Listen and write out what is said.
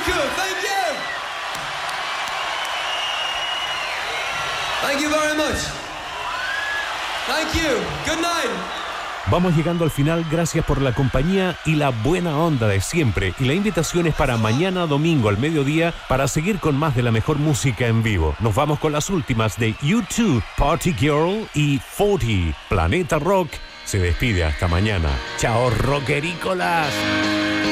cool. Thank you. Thank you very much. Thank you. Good night. Vamos llegando al final, gracias por la compañía y la buena onda de siempre. Y la invitación es para mañana domingo al mediodía para seguir con más de la mejor música en vivo. Nos vamos con las últimas de U2, Party Girl y 40. Planeta Rock se despide hasta mañana. Chao, rockerícolas.